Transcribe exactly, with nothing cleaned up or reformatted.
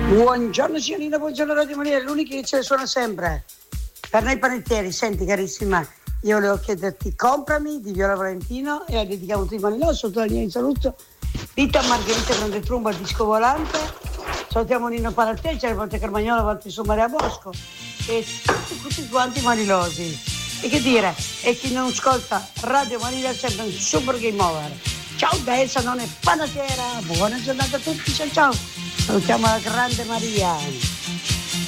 Buongiorno signorina, buongiorno Radio Maria, l'unica che ce ne suona sempre. Per noi panettieri, senti carissima, io volevo chiederti, comprami di Viola Valentino e dedichiamo tutti i Manilò, sottolineo in saluto Rita Margherita Grande Trumba al disco volante, salutiamo Nino Parateccia, le Ponte Carmagnola, Valti su Maria Bosco e tutti, tutti quanti manilosi. E che dire, e chi non ascolta Radio Maria è sempre un super game over. Ciao da essa non è panettiera, buona giornata a tutti, ciao ciao. Salutiamo la grande Maria.